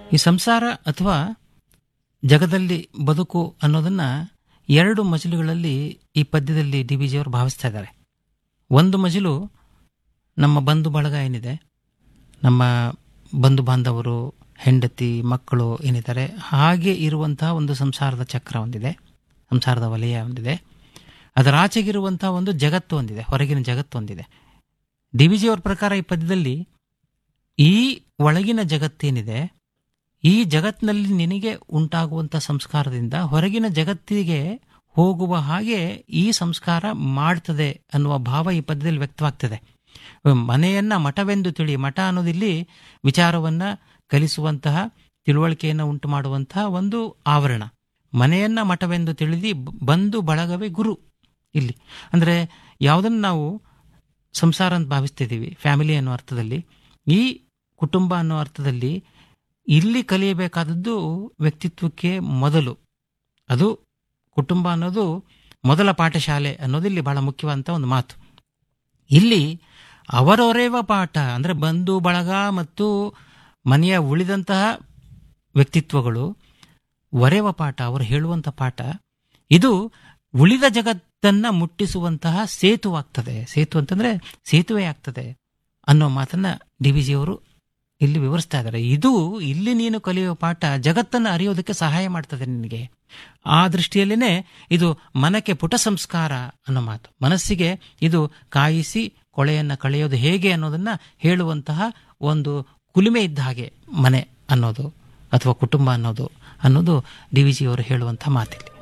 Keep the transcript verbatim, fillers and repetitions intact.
ಈ ಸಂಸಾರ ಅಥವಾ ಜಗದಲ್ಲಿ ಬದುಕು ಅನ್ನೋದನ್ನ ಎರಡು ಮಜಲುಗಳಲ್ಲಿ ಈ ಪದ್ಯದಲ್ಲಿ ಡಿ ವಿ ಜಿಯವರು ಭಾವಿಸ್ತಾ ಇದ್ದಾರೆ. ಒಂದು ಮಜಲು ನಮ್ಮ ಬಂಧು ಬಳಗ ಏನಿದೆ, ನಮ್ಮ ಬಂಧು ಬಾಂಧವರು, ಹೆಂಡತಿ, ಮಕ್ಕಳು ಏನಿದ್ದಾರೆ, ಹಾಗೆ ಇರುವಂತಹ ಒಂದು ಸಂಸಾರದ ಚಕ್ರ ಒಂದಿದೆ, ಸಂಸಾರದ ವಲಯ ಒಂದಿದೆ. ಅದರ ಆಚೆಗಿರುವಂತಹ ಒಂದು ಜಗತ್ತು ಒಂದಿದೆ, ಹೊರಗಿನ ಜಗತ್ತು ಒಂದಿದೆ. ಡಿ ವಿ ಜಿಯವರ ಪ್ರಕಾರ ಈ ಪದ್ಯದಲ್ಲಿ ಈ ಒಳಗಿನ ಜಗತ್ತೇನಿದೆ, ಈ ಜಗತ್ತಿನಲ್ಲಿ ನಿನಗೆ ಉಂಟಾಗುವಂಥ ಸಂಸ್ಕಾರದಿಂದ ಹೊರಗಿನ ಜಗತ್ತಿಗೆ ಹೋಗುವ ಹಾಗೆ ಈ ಸಂಸ್ಕಾರ ಮಾಡ್ತದೆ ಅನ್ನುವ ಭಾವ ಈ ಪದ್ಯದಲ್ಲಿ ವ್ಯಕ್ತವಾಗ್ತದೆ. ಮನೆಯನ್ನ ಮಠವೆಂದು ತಿಳಿ, ಮಠ ಅನ್ನೋದಿಲ್ಲಿ ವಿಚಾರವನ್ನ ಕಲಿಸುವಂತಹ, ತಿಳುವಳಿಕೆಯನ್ನು ಉಂಟು ಮಾಡುವಂತಹ ಒಂದು ಆವರಣ. ಮನೆಯನ್ನ ಮಠವೆಂದು ತಿಳಿದು ಬಂಧು ಬಳಗವೇ ಗುರು. ಇಲ್ಲಿ ಅಂದ್ರೆ ಯಾವುದನ್ನು ನಾವು ಸಂಸಾರ ಅಂತ ಭಾವಿಸ್ತಿದ್ದೀವಿ, ಫ್ಯಾಮಿಲಿ ಅನ್ನೋ ಅರ್ಥದಲ್ಲಿ, ಈ ಕುಟುಂಬ ಅನ್ನೋ ಅರ್ಥದಲ್ಲಿ ಇಲ್ಲಿ ಕಲಿಯಬೇಕಾದದ್ದು ವ್ಯಕ್ತಿತ್ವಕ್ಕೆ ಮೊದಲು. ಅದು ಕುಟುಂಬ ಅನ್ನೋದು ಮೊದಲ ಪಾಠಶಾಲೆ ಅನ್ನೋದು ಇಲ್ಲಿ ಬಹಳ ಮುಖ್ಯವಾದಂಥ ಒಂದು ಮಾತು. ಇಲ್ಲಿ ಅವರೊರೆವ ಪಾಠ ಅಂದ್ರೆ ಬಂಧು ಬಳಗ ಮತ್ತು ಮನೆಯ ಉಳಿದಂತಹ ವ್ಯಕ್ತಿತ್ವಗಳು ಒರೆವ ಪಾಠ, ಅವರು ಹೇಳುವಂಥ ಪಾಠ ಇದು ಉಳಿದ ಜಗತ್ತನ್ನ ಮುಟ್ಟಿಸುವಂತಹ ಸೇತುವಾಗ್ತದೆ. ಸೇತು ಅಂತಂದ್ರೆ ಸೇತುವೆ ಆಗ್ತದೆ ಅನ್ನೋ ಮಾತನ್ನ ಡಿ ವಿ ಜಿಯವರು ಇಲ್ಲಿ ವಿವರಿಸ್ತಾ ಇದ್ದಾರೆ. ಇದು ಇಲ್ಲಿ ನೀನು ಕಲಿಯುವ ಪಾಠ ಜಗತ್ತನ್ನು ಅರಿಯೋದಕ್ಕೆ ಸಹಾಯ ಮಾಡ್ತದೆ ನಿನಗೆ. ಆ ದೃಷ್ಟಿಯಲ್ಲೇನೆ ಇದು ಮನಕ್ಕೆ ಪುಟ ಸಂಸ್ಕಾರ ಅನ್ನೋ ಮಾತು. ಮನಸ್ಸಿಗೆ ಇದು ಕಾಯಿಸಿ ಕೊಳೆಯನ್ನ ಕಳೆಯೋದು ಹೇಗೆ ಅನ್ನೋದನ್ನ ಹೇಳುವಂತಹ ಒಂದು ಕುಲುಮೆ ಇದ್ದ ಹಾಗೆ ಮನೆ ಅನ್ನೋದು ಅಥವಾ ಕುಟುಂಬ ಅನ್ನೋದು ಅನ್ನೋದು ಡಿ ವಿ ಜಿಯವರು ಹೇಳುವಂತಹ ಮಾತಿಲ್ಲಿ.